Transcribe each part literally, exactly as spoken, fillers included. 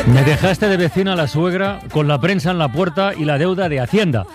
Me dejaste de vecina a la suegra con la prensa en la puerta y la deuda de Hacienda.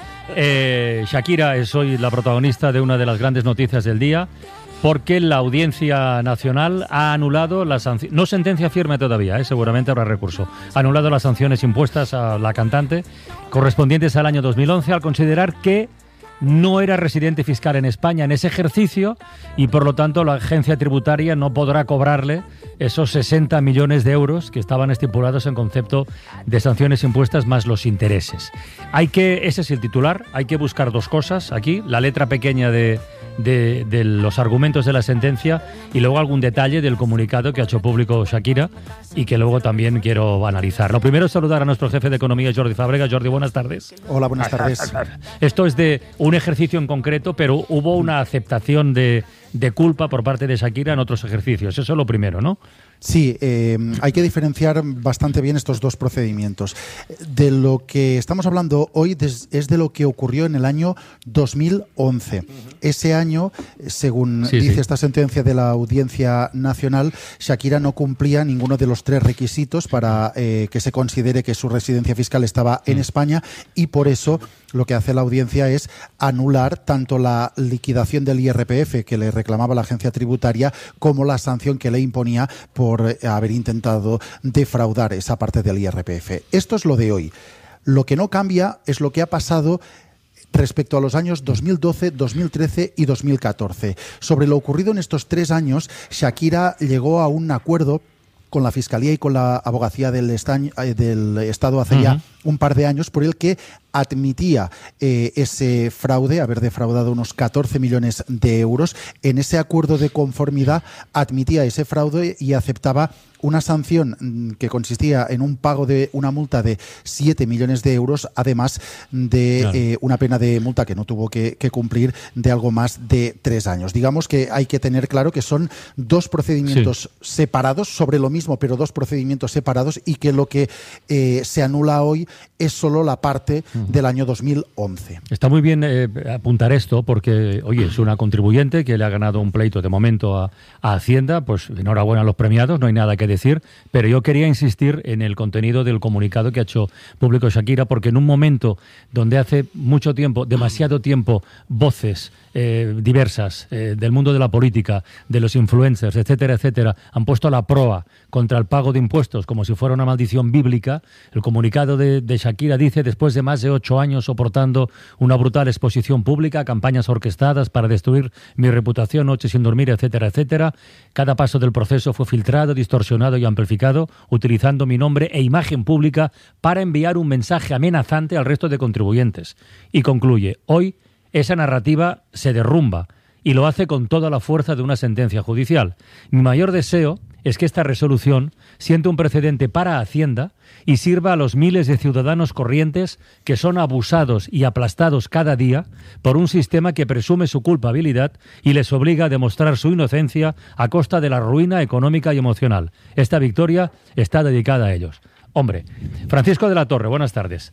Eh, Shakira es hoy la protagonista de una de las grandes noticias del día, porque la Audiencia Nacional ha anulado las sanciones, no sentencia firme todavía, eh, seguramente habrá recurso, ha anulado las sanciones impuestas a la cantante correspondientes al año dos mil once al considerar que no era residente fiscal en España en ese ejercicio y por lo tanto la agencia tributaria no podrá cobrarle esos sesenta millones de euros que estaban estipulados en concepto de sanciones impuestas más los intereses. Hay que, ese es el titular, hay que buscar dos cosas aquí, la letra pequeña de, de, de los argumentos de la sentencia y luego algún detalle del comunicado que ha hecho público Shakira y que luego también quiero analizar. Lo primero es saludar a nuestro jefe de economía, Jordi Fàbrega. Jordi, buenas tardes. Hola, buenas tardes. Esto es de un ejercicio en concreto, pero hubo una aceptación de, de culpa por parte de Shakira en otros ejercicios. Eso es lo primero, ¿no? Sí, eh, hay que diferenciar bastante bien estos dos procedimientos. De lo que estamos hablando hoy es de lo que ocurrió en el año dos mil once. Ese año, según sí, dice sí. esta sentencia de la Audiencia Nacional, Shakira no cumplía ninguno de los tres requisitos para eh, que se considere que su residencia fiscal estaba en España y por eso lo que hace la audiencia es anular tanto la liquidación del I R P F que le reclamaba la agencia tributaria como la sanción que le imponía por haber intentado defraudar esa parte del I R P F. Esto es lo de hoy. Lo que no cambia es lo que ha pasado respecto a los años dos mil doce, dos mil trece y dos mil catorce. Sobre lo ocurrido en estos tres años, Shakira llegó a un acuerdo con la Fiscalía y con la Abogacía del, estaño, del Estado hace uh-huh. ya un par de años, por el que admitía eh, ese fraude, haber defraudado unos catorce millones de euros. En ese acuerdo de conformidad admitía ese fraude y aceptaba una sanción que consistía en un pago de una multa de siete millones de euros, además de claro. eh, una pena de multa que no tuvo que, que cumplir de algo más de tres años. Digamos que hay que tener claro que son dos procedimientos sí. separados, sobre lo mismo, pero dos procedimientos separados, y que lo que eh, se anula hoy es solo la parte uh-huh. del año dos mil once. Está muy bien eh, apuntar esto porque, oye, es una contribuyente que le ha ganado un pleito de momento a, a Hacienda, pues enhorabuena a los premiados, no hay nada que decir, pero yo quería insistir en el contenido del comunicado que ha hecho público Shakira, porque en un momento donde hace mucho tiempo, demasiado tiempo, voces eh, diversas eh, del mundo de la política, de los influencers, etcétera, etcétera, han puesto la proa contra el pago de impuestos como si fuera una maldición bíblica, el comunicado de, de Shakira dice: después de más de ocho años soportando una brutal exposición pública, campañas orquestadas para destruir mi reputación, noches sin dormir, etcétera, etcétera, cada paso del proceso fue filtrado, distorsionado y amplificado, utilizando mi nombre e imagen pública para enviar un mensaje amenazante al resto de contribuyentes. Y concluye: hoy esa narrativa se derrumba y lo hace con toda la fuerza de una sentencia judicial. Mi mayor deseo es que esta resolución siente un precedente para Hacienda y sirva a los miles de ciudadanos corrientes que son abusados y aplastados cada día por un sistema que presume su culpabilidad y les obliga a demostrar su inocencia a costa de la ruina económica y emocional. Esta victoria está dedicada a ellos. Hombre, Francisco de la Torre, buenas tardes.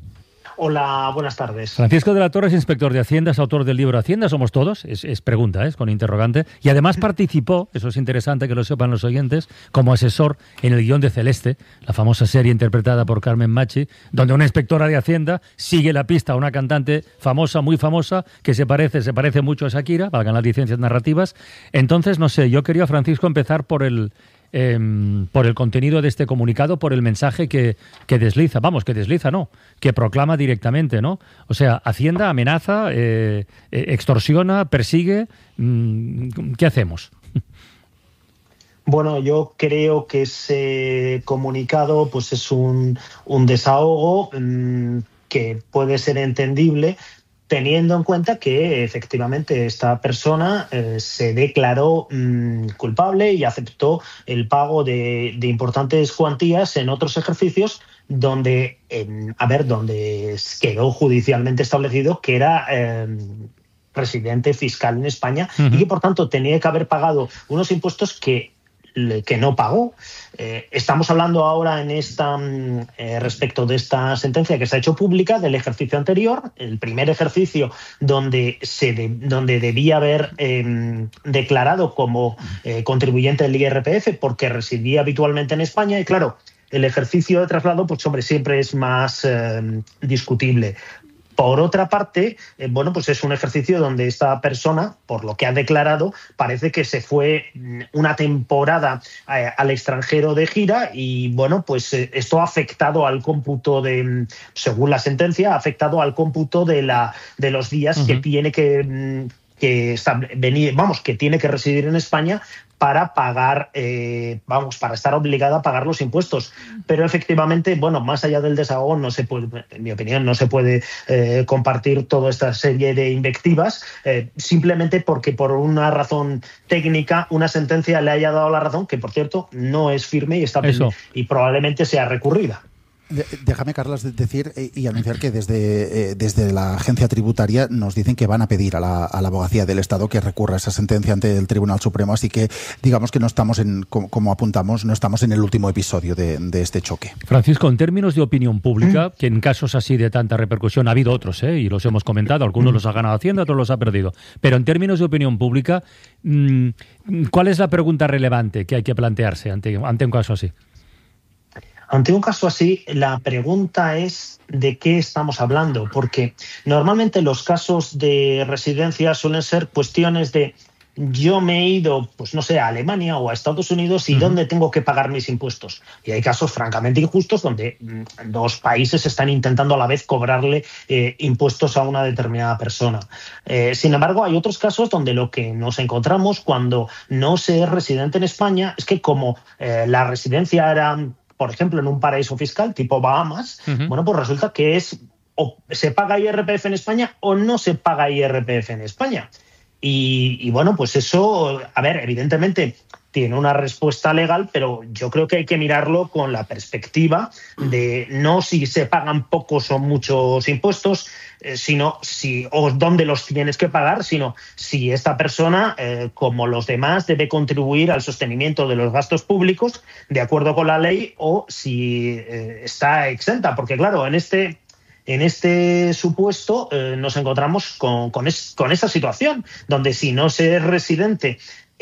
Hola, buenas tardes. Francisco de la Torre es inspector de Hacienda, es autor del libro Hacienda somos todos, es, es pregunta, es con interrogante, y además participó, eso es interesante que lo sepan los oyentes, como asesor en el guión de Celeste, la famosa serie interpretada por Carmen Machi, donde una inspectora de Hacienda sigue la pista a una cantante famosa, muy famosa, que se parece, se parece mucho a Shakira, valgan las licencias narrativas. Entonces, no sé, yo quería, Francisco, empezar por el... Eh, por el contenido de este comunicado, por el mensaje que, que desliza, vamos, que desliza no, que proclama directamente, ¿no? O sea, Hacienda amenaza, eh, eh, extorsiona, persigue, mm, ¿qué hacemos? Bueno, yo creo que ese comunicado pues es un, un desahogo mmm, que puede ser entendible, teniendo en cuenta que efectivamente esta persona eh, se declaró mmm, culpable y aceptó el pago de, de importantes cuantías en otros ejercicios donde, eh, a ver, donde quedó judicialmente establecido que era eh, residente fiscal en España uh-huh. y que por tanto tenía que haber pagado unos impuestos que que no pagó. Eh, estamos hablando ahora en esta eh, respecto de esta sentencia que se ha hecho pública del ejercicio anterior, el primer ejercicio donde se de, donde debía haber eh, declarado como eh, contribuyente del I R P F porque residía habitualmente en España y claro, el ejercicio de traslado, pues hombre, siempre es más eh, discutible. Por otra parte, eh, bueno, pues es un ejercicio donde esta persona, por lo que ha declarado, parece que se fue una temporada eh, al extranjero de gira y, bueno, pues eh, esto ha afectado al cómputo de, según la sentencia, ha afectado al cómputo de, la, de los días uh-huh. que tiene que, que venir, vamos, que tiene que residir en España para pagar, eh, vamos, para estar obligada a pagar los impuestos. Pero efectivamente, bueno, más allá del desahogo, no se puede, en mi opinión, no se puede eh, compartir toda esta serie de invectivas, eh, simplemente porque por una razón técnica, una sentencia le haya dado la razón, que por cierto no es firme y está Eso. y probablemente sea recurrida. Déjame, Carlos, decir y anunciar que desde, eh, desde la agencia tributaria nos dicen que van a pedir a la, a la abogacía del Estado que recurra esa sentencia ante el Tribunal Supremo, así que digamos que no estamos, en, como, como apuntamos, no estamos en el último episodio de, de este choque. Francisco, en términos de opinión pública, que en casos así de tanta repercusión ha habido otros, ¿eh? y los hemos comentado, algunos los ha ganado Hacienda, otros los ha perdido, pero en términos de opinión pública, ¿cuál es la pregunta relevante que hay que plantearse ante, ante un caso así? Ante un caso así, la pregunta es de qué estamos hablando, porque normalmente los casos de residencia suelen ser cuestiones de yo me he ido, pues no sé, a Alemania o a Estados Unidos y uh-huh. dónde tengo que pagar mis impuestos. Y hay casos francamente injustos donde dos países están intentando a la vez cobrarle eh, impuestos a una determinada persona. Eh, sin embargo, hay otros casos donde lo que nos encontramos cuando no se es residente en España es que como eh, la residencia era, por ejemplo, en un paraíso fiscal tipo Bahamas, uh-huh. bueno, pues resulta que es o se paga I R P F en España o no se paga I R P F en España. Y, y bueno, pues eso, a ver, evidentemente tiene una respuesta legal, pero yo creo que hay que mirarlo con la perspectiva de no si se pagan pocos o muchos impuestos, eh, sino si o dónde los tienes que pagar, sino si esta persona, eh, como los demás, debe contribuir al sostenimiento de los gastos públicos de acuerdo con la ley o si eh, está exenta. Porque claro, en este... En este supuesto eh, nos encontramos con, con, es, con esa situación, donde si no se es residente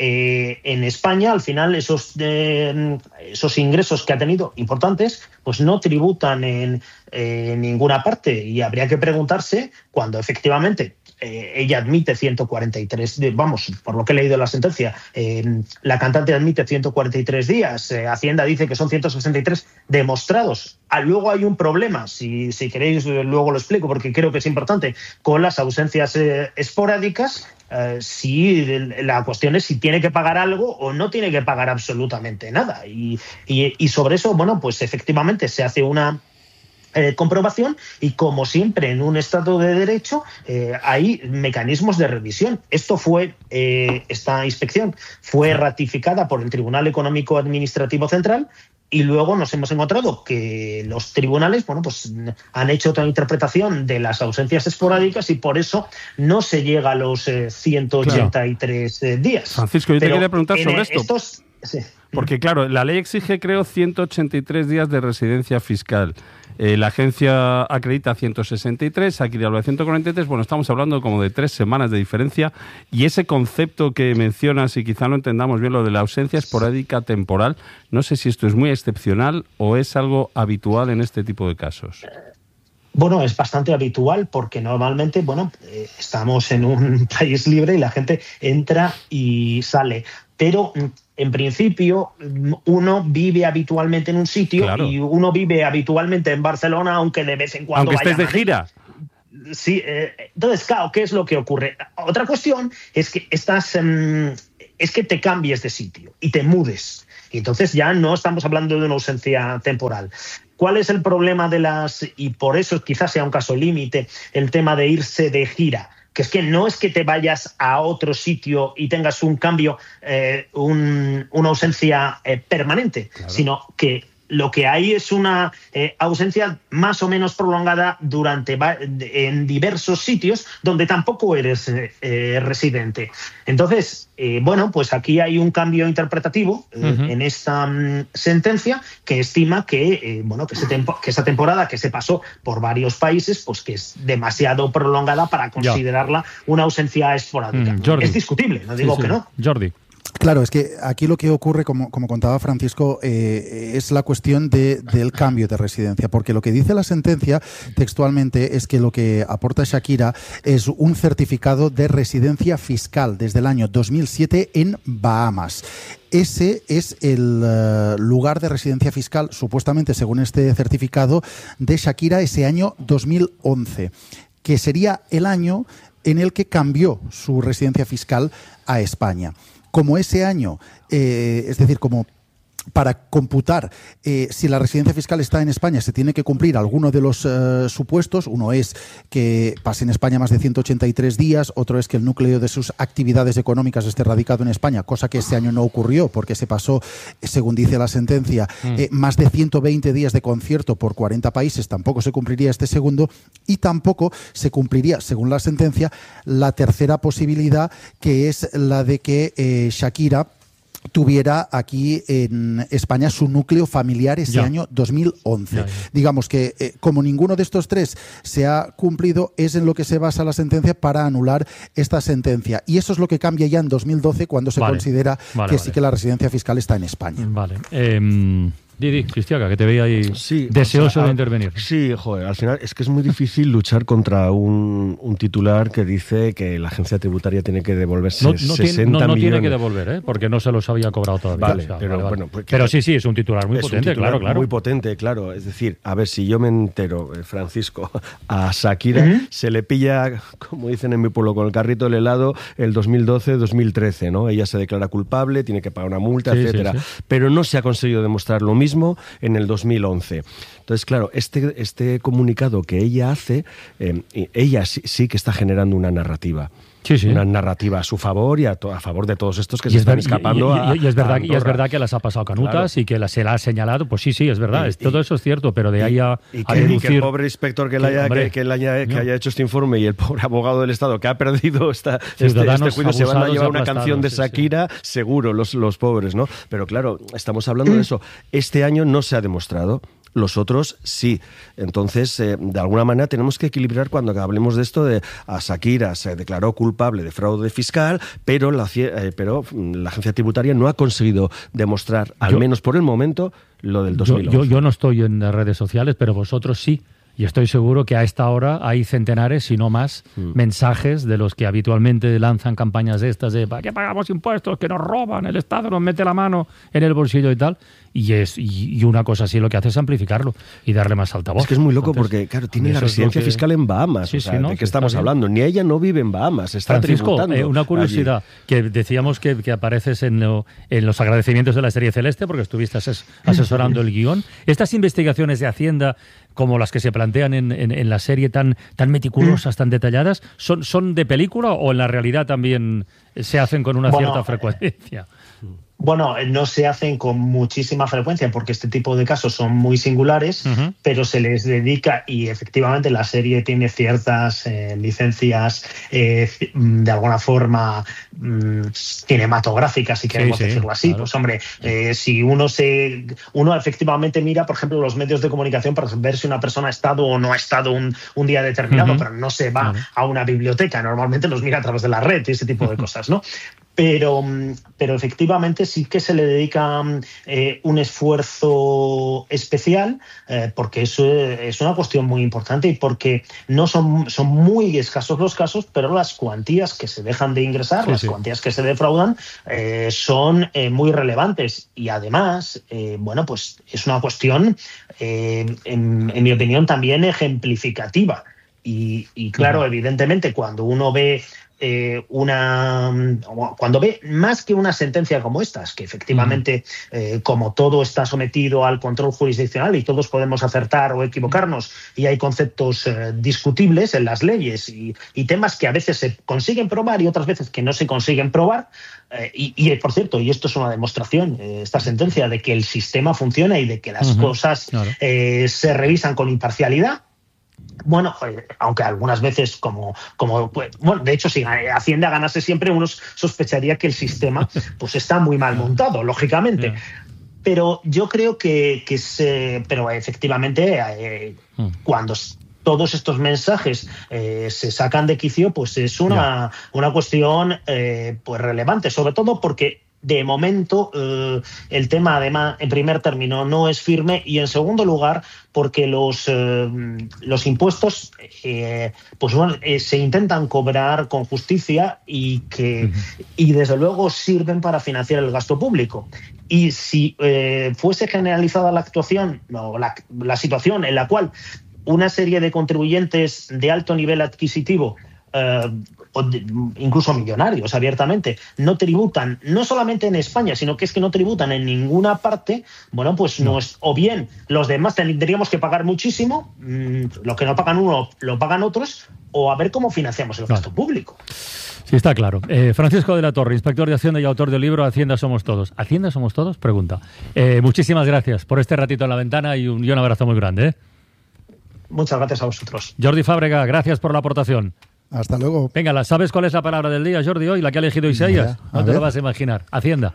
eh, en España, al final esos, eh, esos ingresos que ha tenido importantes, pues no tributan en eh, ninguna parte. Y habría que preguntarse cuando efectivamente eh, ella admite ciento cuarenta y tres, vamos, por lo que he leído en la sentencia, eh, la cantante admite ciento cuarenta y tres días, eh, Hacienda dice que son ciento sesenta y tres demostrados. Ah, luego hay un problema, si, si queréis luego lo explico porque creo que es importante, con las ausencias eh, esporádicas, eh, si la cuestión es si tiene que pagar algo o no tiene que pagar absolutamente nada. Y, y, y sobre eso, bueno, pues efectivamente se hace una Eh, comprobación y como siempre en un Estado de Derecho eh, hay mecanismos de revisión. Esto fue, eh, esta inspección fue ratificada por el Tribunal Económico Administrativo Central y luego nos hemos encontrado que los tribunales, bueno, pues han hecho otra interpretación de las ausencias esporádicas y por eso no se llega a los eh, ciento ochenta y tres claro. eh, días. Francisco, yo te Pero quería preguntar sobre esto. Estos, sí. Porque claro, la ley exige, creo, ciento ochenta y tres días de residencia fiscal. Eh, la agencia acredita ciento sesenta y tres, aquí habla de ciento cuarenta y tres, bueno, estamos hablando como de tres semanas de diferencia y ese concepto que mencionas y quizá no entendamos bien, lo de la ausencia esporádica temporal, no sé si esto es muy excepcional o es algo habitual en este tipo de casos. Bueno, es bastante habitual porque normalmente, bueno, eh, estamos en un país libre y la gente entra y sale, pero en principio uno vive habitualmente en un sitio claro. y uno vive habitualmente en Barcelona, aunque de vez en cuando aunque vaya estés de gira. Sí, eh, entonces, claro, ¿qué es lo que ocurre? Otra cuestión es que estás, um, es que te cambies de sitio y te mudes. Y entonces ya no estamos hablando de una ausencia temporal. ¿Cuál es el problema de las, y por eso quizás sea un caso límite, el tema de irse de gira? Que es que no es que te vayas a otro sitio y tengas un cambio, eh, un, una ausencia eh, permanente, claro. sino que lo que hay es una eh, ausencia más o menos prolongada durante en diversos sitios donde tampoco eres eh, eh, residente. Entonces, eh, bueno, pues aquí hay un cambio interpretativo eh, uh-huh. en esta um, sentencia que estima que, eh, bueno, que, ese tempo, que esa temporada que se pasó por varios países, pues que es demasiado prolongada para considerarla una ausencia esporádica. Mm, Jordi. Es discutible, no digo sí, sí. que no. Jordi. Claro, es que aquí lo que ocurre, como, como contaba Francisco, eh, es la cuestión de, del cambio de residencia, porque lo que dice la sentencia textualmente es que lo que aporta Shakira es un certificado de residencia fiscal desde el año dos mil siete en Bahamas. Ese es el uh, lugar de residencia fiscal, supuestamente, según este certificado, de Shakira ese año dos mil once, que sería el año en el que cambió su residencia fiscal a España. Como ese año, eh, es decir, como para computar eh, si la residencia fiscal está en España se tiene que cumplir alguno de los eh, supuestos. Uno es que pase en España más de ciento ochenta y tres días, otro es que el núcleo de sus actividades económicas esté radicado en España, cosa que este año no ocurrió porque se pasó, según dice la sentencia, eh, más de ciento veinte días de concierto por cuarenta países. Tampoco se cumpliría este segundo y tampoco se cumpliría, según la sentencia, la tercera posibilidad, que es la de que eh, Shakira tuviera aquí en España su núcleo familiar ese ya. año dos mil once. Ya, ya. Digamos que eh, como ninguno de estos tres se ha cumplido, es en lo que se basa la sentencia para anular esta sentencia. Y eso es lo que cambia ya en dos mil doce cuando se vale. considera vale, que vale. sí que la residencia fiscal está en España. Vale. Eh, Didi, Cristiaca, que te veía ahí sí, deseoso o sea, de intervenir. Sí, joder, al final es que es muy difícil luchar contra un, un titular que dice que la agencia tributaria tiene que devolverse No, no, sesenta tiene, no, no millones. tiene que devolver, ¿eh? Porque no se los había cobrado todavía. Vale, o sea, pero vale, vale. bueno, pues, pero sí, sí, es un titular muy es un potente, titular claro, claro. Muy potente, claro. Es decir, a ver, si yo me entero, eh, Francisco, a Shakira Uh-huh. se le pilla, como dicen en mi pueblo, con el carrito del helado el dos mil doce dos mil trece, ¿no? Ella se declara culpable, tiene que pagar una multa, Sí, etcétera. sí, sí. Pero no se ha conseguido demostrar lo mismo en el dos mil once. Entonces, claro, este, este comunicado que ella hace, eh, ella sí, sí que está generando una narrativa. Sí, sí. Una narrativa a su favor y a, to- a favor de todos estos que Y se es, están ver- escapando y, y- y- y es a, verdad, a y es Andorra. verdad que las ha pasado canutas Claro. y que la, se la ha señalado, pues sí, sí, es verdad, Y- es- todo y- eso es cierto, pero de ahí a, Y a que, y deducir... que el pobre inspector que, que, le haya, hombre, que, que le haya, que no. haya hecho este informe y el pobre abogado del Estado que ha perdido esta, este, Ciudadanos este juicio se van a abusados y llevar una aplastados, canción de sí, sí. Shakira, seguro, los, los pobres, ¿no? Pero claro, estamos hablando de eso. Este año no se ha demostrado. Los otros sí. Entonces, eh, de alguna manera tenemos que equilibrar cuando hablemos de esto de a Shakira se declaró culpable de fraude fiscal, pero la, eh, pero la agencia tributaria no ha conseguido demostrar, al Yo- menos por el momento, lo del dos Yo, mil once. yo, yo no estoy en las redes sociales, pero vosotros sí. Y estoy seguro que a esta hora hay centenares, si no más, Mm. mensajes de los que habitualmente lanzan campañas de estas de ¿para qué pagamos impuestos? Que nos roban, el Estado nos mete la mano en el bolsillo y tal. Y es y, y una cosa así lo que hace es amplificarlo y darle más altavoz. Es que es muy loco Entonces, porque, claro, tiene eso la es lo residencia que- fiscal en Bahamas. Sí, o sea, sí, no, ¿de sí, qué estamos está bien. hablando? Ni ella no vive en Bahamas, está Francisco, tributando eh, una curiosidad, allí. que decíamos que, que apareces en, lo- en los agradecimientos de la serie Celeste, porque estuviste ases- asesorando el guión. Estas investigaciones de Hacienda, como las que se plantean en, en- en la serie, tan, tan meticulosas, tan detalladas, ¿son, ¿son de película o en la realidad también se hacen con una Bueno, cierta frecuencia? Bueno, no se hacen con muchísima frecuencia porque este tipo de casos son muy singulares, Ujú. pero se les dedica y efectivamente la serie tiene ciertas eh, licencias eh, de alguna forma mm, cinematográficas, si queremos sí, decirlo así. claro. Pues hombre, eh, si uno se uno efectivamente mira, por ejemplo, los medios de comunicación para ver si una persona ha estado o no ha estado un, un día determinado, Ujú. pero no se va Claro. a una biblioteca, normalmente los mira a través de la red y ese tipo de cosas, ¿no? Pero, pero efectivamente sí que se le dedica eh, un esfuerzo especial eh, porque eso es una cuestión muy importante y porque no son, son muy escasos los casos, pero las cuantías que se dejan de ingresar, Sí, las sí. cuantías que se defraudan eh, son eh, muy relevantes y además, eh, bueno, pues es una cuestión, eh, en, en mi opinión, también ejemplificativa. Y, y claro, Ujú. evidentemente, cuando uno ve eh, una cuando ve más que una sentencia como estas, que efectivamente, eh, como todo está sometido al control jurisdiccional y todos podemos acertar o equivocarnos y hay conceptos eh, discutibles en las leyes y, y temas que a veces se consiguen probar y otras veces que no se consiguen probar, eh, y, y por cierto, y esto es una demostración, eh, esta sentencia, de que el sistema funciona y de que las Ujú, cosas claro. eh, se revisan con imparcialidad. Bueno, eh, aunque algunas veces como, como pues, bueno, de hecho, si Hacienda ganase siempre, uno sospecharía que el sistema pues está muy mal montado, lógicamente. Yeah. Pero yo creo que, que se, pero efectivamente, eh, Mm. cuando todos estos mensajes eh, se sacan de quicio, pues es una, una cuestión eh, pues relevante, sobre todo porque de momento eh, el tema, además, en primer término, no es firme, y en segundo lugar, porque los, eh, los impuestos eh, pues, bueno, eh, se intentan cobrar con justicia y, que, y desde luego sirven para financiar el gasto público. Y si eh, fuese generalizada la actuación, o la, la situación en la cual una serie de contribuyentes de alto nivel adquisitivo, eh, o de, incluso millonarios abiertamente, no tributan, no solamente en España, sino que es que no tributan en ninguna parte, bueno, pues no. nos, o bien los demás tendríamos que pagar muchísimo, mmm, lo que no pagan uno lo pagan otros, o a ver cómo financiamos el gasto público. Sí, está claro. Eh, Francisco de la Torre, inspector de Hacienda y autor del libro Hacienda Somos Todos. ¿Hacienda Somos Todos? Pregunta. Eh, muchísimas gracias por este ratito en la ventana y un, y un abrazo muy grande. ¿eh? Muchas gracias a vosotros. Jordi Fábrega, gracias por la aportación. Hasta luego. Venga, ¿sabes cuál es la palabra del día, Jordi, hoy? La que ha elegido Isaías. Mira, no te ver. lo vas a imaginar. Hacienda.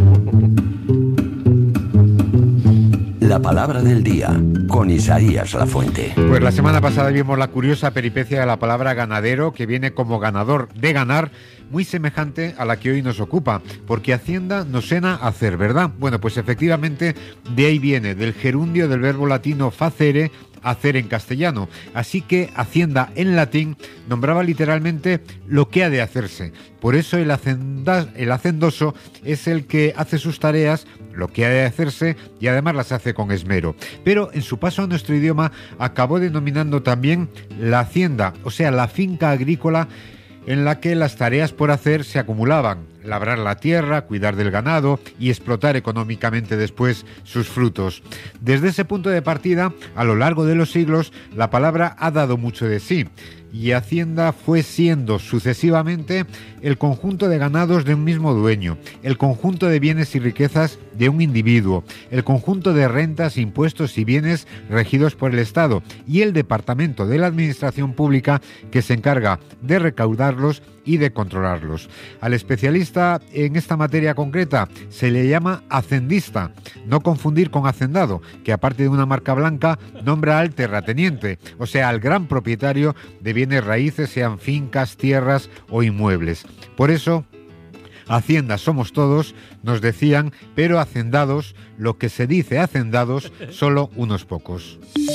La palabra del día, con Isaías Lafuente. Pues la semana pasada vimos la curiosa peripecia de la palabra ganadero, que viene como ganador de ganar, muy semejante a la que hoy nos ocupa, porque Hacienda nos suena a hacer, ¿verdad? Bueno, pues efectivamente de ahí viene, del gerundio del verbo latino facere, hacer en castellano. Así que Hacienda en latín nombraba literalmente lo que ha de hacerse. Por eso el, hacenda, el hacendoso es el que hace sus tareas, lo que ha de hacerse, y además las hace con esmero. Pero en su paso a nuestro idioma acabó denominando también la hacienda, o sea, la finca agrícola en la que las tareas por hacer se acumulaban: labrar la tierra, cuidar del ganado y explotar económicamente después sus frutos. Desde ese punto de partida, a lo largo de los siglos, la palabra ha dado mucho de sí, y Hacienda fue siendo sucesivamente el conjunto de ganados de un mismo dueño, el conjunto de bienes y riquezas de un individuo, el conjunto de rentas, impuestos y bienes regidos por el Estado, y el departamento de la administración pública que se encarga de recaudarlos y de controlarlos. Al especialista en esta materia concreta se le llama hacendista, no confundir con hacendado, que aparte de una marca blanca nombra al terrateniente, o sea, al gran propietario de bienes raíces, sean fincas, tierras o inmuebles. Por eso, Hacienda somos todos, nos decían, pero hacendados, lo que se dice hacendados, solo unos pocos.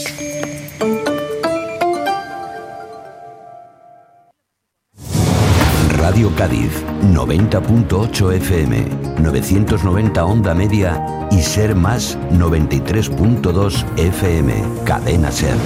Radio Cádiz, noventa punto ocho F M, novecientos noventa onda media y Ser Más, noventa y tres punto dos F M, Cadena Ser.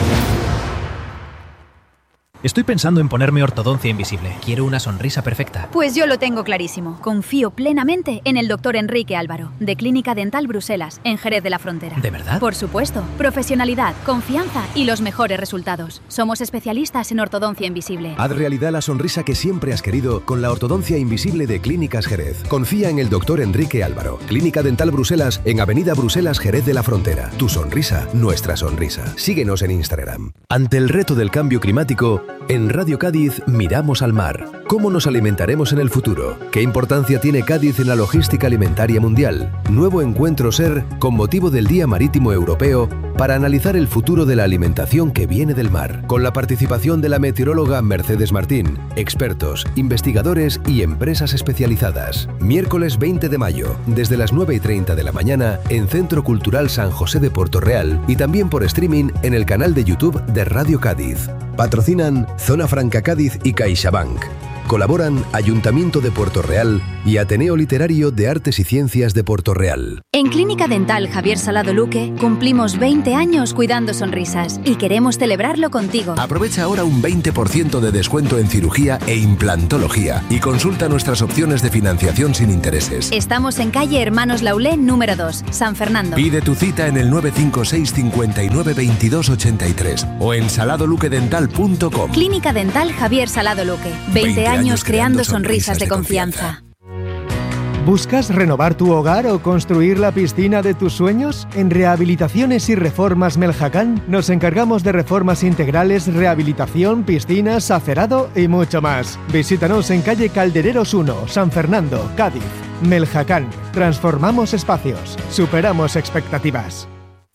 Estoy pensando en ponerme ortodoncia invisible. Quiero una sonrisa perfecta. Pues yo lo tengo clarísimo. Confío plenamente en el doctor Enrique Álvaro, de Clínica Dental Bruselas, en Jerez de la Frontera. ¿De verdad? Por supuesto. Profesionalidad, confianza y los mejores resultados. Somos especialistas en ortodoncia invisible. Haz realidad la sonrisa que siempre has querido con la ortodoncia invisible de Clínicas Jerez. Confía en el doctor Enrique Álvaro. Clínica Dental Bruselas, en Avenida Bruselas, Jerez de la Frontera. Tu sonrisa, nuestra sonrisa. Síguenos en Instagram. Ante el reto del cambio climático, en Radio Cádiz miramos al mar. ¿Cómo nos alimentaremos en el futuro? ¿Qué importancia tiene Cádiz en la logística alimentaria mundial? Nuevo encuentro SER con motivo del Día Marítimo Europeo para analizar el futuro de la alimentación que viene del mar, con la participación de la meteoróloga Mercedes Martín, expertos, investigadores y empresas especializadas. Miércoles veinte de mayo, desde las nueve y treinta de la mañana, en Centro Cultural San José de Puerto Real y también por streaming en el canal de YouTube de Radio Cádiz. Patrocinan Zona Franca Cádiz y CaixaBank. Colaboran Ayuntamiento de Puerto Real y Ateneo Literario de Artes y Ciencias de Puerto Real. En Clínica Dental Javier Salado Luque cumplimos veinte años cuidando sonrisas y queremos celebrarlo contigo. Aprovecha ahora un veinte por ciento de descuento en cirugía e implantología y consulta nuestras opciones de financiación sin intereses. Estamos en calle Hermanos Laulé número dos, San Fernando. Pide tu cita en el nueve cinco seis, cincuenta y nueve, veintidós ochenta y tres o en salado luque dental punto com. Clínica Dental Javier Salado Luque. veinte años creando sonrisas de confianza. ¿Buscas renovar tu hogar o construir la piscina de tus sueños? En Rehabilitaciones y Reformas Meljacán nos encargamos de reformas integrales, rehabilitación, piscinas, acerado y mucho más. Visítanos en calle Caldereros uno, San Fernando, Cádiz. Meljacán. Transformamos espacios. Superamos expectativas.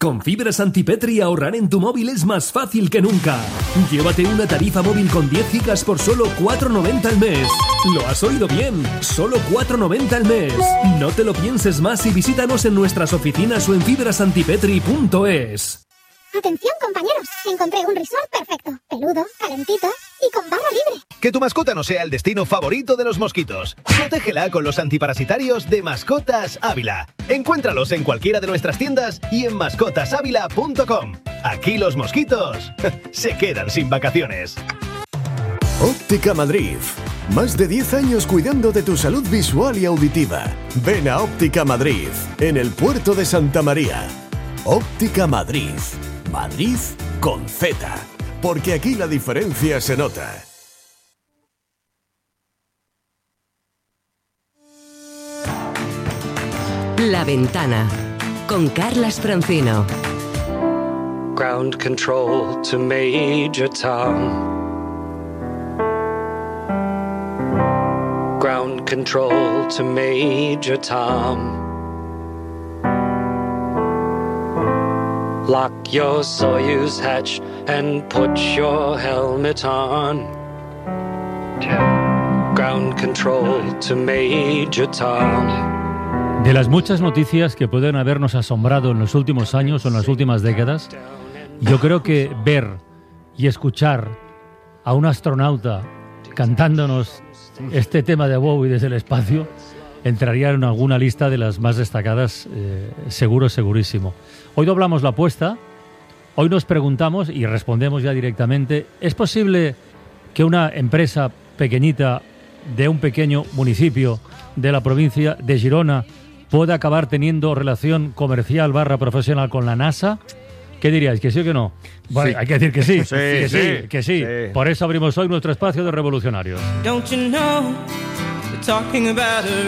Con fibras Antipetri ahorrar en tu móvil es más fácil que nunca. Llévate una tarifa móvil con diez gigas por solo cuatro noventa al mes. ¿Lo has oído bien? Solo cuatro noventa al mes. No te lo pienses más y visítanos en nuestras oficinas o en fibras antipetri punto es. Atención, compañeros, encontré un resort perfecto, peludo, calentito y con barra libre. Que tu mascota no sea el destino favorito de los mosquitos. Protégela con los antiparasitarios de Mascotas Ávila. Encuéntralos en cualquiera de nuestras tiendas y en mascotas ávila punto com. Aquí los mosquitos se quedan sin vacaciones. Óptica Madrid. Más de diez años cuidando de tu salud visual y auditiva. Ven a Óptica Madrid, en el puerto de Santa María. Óptica Madrid. Madrid con Z, porque aquí la diferencia se nota. La Ventana, con Carlas Francino. Ground control to Major Tom. Ground control to Major Tom. Lock your Soyuz hatch and put your helmet on. Ground control to Major Tom. De las muchas noticias que pueden habernos asombrado en los últimos años o en las últimas décadas, yo creo que ver y escuchar a un astronauta cantándonos este tema de Bowie desde el espacio entraría en alguna lista de las más destacadas, eh, seguro, segurísimo. Hoy doblamos la apuesta, hoy nos preguntamos y respondemos ya directamente, ¿es posible que una empresa pequeñita de un pequeño municipio de la provincia de Girona pueda acabar teniendo relación comercial barra profesional con la NASA? ¿Qué diríais? ¿Que sí o que no? Bueno, sí. Hay que decir que sí, sí, que sí, sí, que sí. sí. Por eso abrimos hoy nuestro espacio de revolucionarios. Don't you know? Talking about a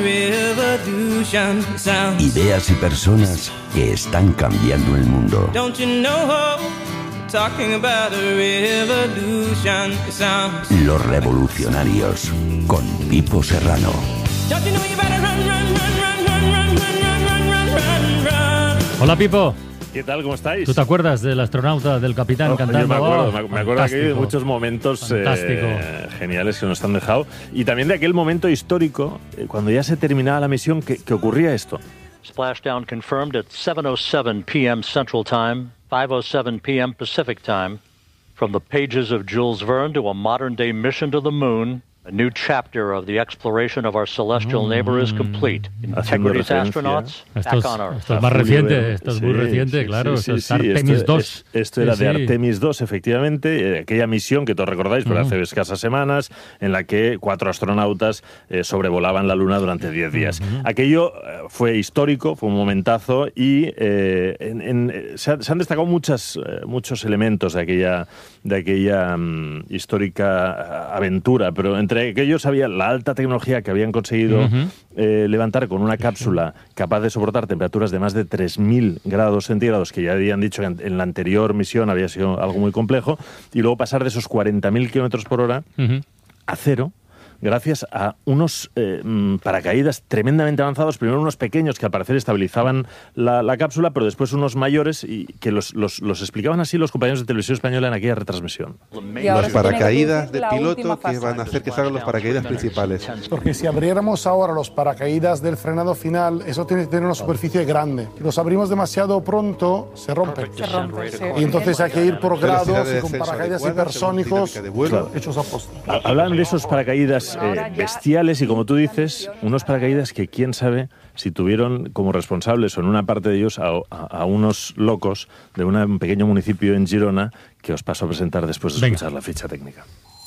revolution sounds. Ideas y personas que están cambiando el mundo. Don't you know? Talking about a revolution sounds. Los revolucionarios con Pipo Serrano. Don't you know you better run, run, run, run, run, run, run, run, run, run. Hola, Pipo. ¿Qué tal? ¿Cómo estáis? ¿Tú te acuerdas del astronauta, del capitán no, cantando? Yo me acuerdo, oh, me acuerdo de muchos momentos eh, geniales que nos han dejado. Y también de aquel momento histórico, eh, cuando ya se terminaba la misión, que, que ocurría esto. Splashdown confirmed at seven oh seven p m Central Time, five oh seven p m Pacific Time. From the pages of Jules Verne to a modern-day mission to the moon, a new chapter of the exploration of our celestial neighbor is complete. Integrity's astronauts back on Earth. Esto es más reciente, esto es sí, muy reciente, sí, claro. Sí, esto sí, es sí, Artemis esto, dos. Es, esto era sí, de sí. Artemis dos, efectivamente, aquella misión que todos recordáis, pero uh-huh. hace escasas semanas, en la que cuatro astronautas eh, sobrevolaban la Luna durante diez días. Uh-huh. Aquello eh, fue histórico, fue un momentazo y eh, en, en, se, ha, se han destacado muchas, eh, muchos elementos de aquella, de aquella um, histórica aventura, pero entre aquellos había la alta tecnología que habían conseguido uh-huh. eh, levantar con una cápsula capaz de soportar temperaturas de más de tres mil grados centígrados, que ya habían dicho que en la anterior misión había sido algo muy complejo, y luego pasar de esos cuarenta mil kilómetros por hora uh-huh. a cero, gracias a unos eh, paracaídas tremendamente avanzados, primero unos pequeños que al parecer estabilizaban la, la cápsula, pero después unos mayores y que los, los, los explicaban así los compañeros de Televisión Española en aquella retransmisión. Los paracaídas de piloto que van a hacer que salgan los paracaídas principales. Porque si abriéramos ahora los paracaídas del frenado final, eso tiene que tener una superficie grande. Si los abrimos demasiado pronto, se rompen. Se rompe, sí. Y entonces hay que ir por grados y con paracaídas hipersónicos claro. hechos a posta. Hablan de esos paracaídas Eh, bestiales y, como tú dices, unos paracaídas que quién sabe si tuvieron como responsables o en una parte de ellos a, a, a unos locos de una, un pequeño municipio en Girona que os paso a presentar después de escuchar Venga. La ficha técnica.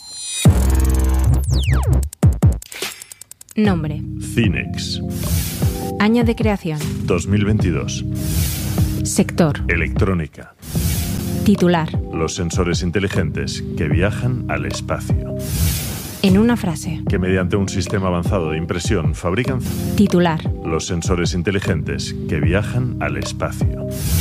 Nombre: Cinex. Año de creación: dos mil veintidós. Sector: electrónica. Titular: los sensores inteligentes que viajan al espacio. En una frase. Que mediante un sistema avanzado de impresión fabrican... Titular: los sensores inteligentes que viajan al espacio.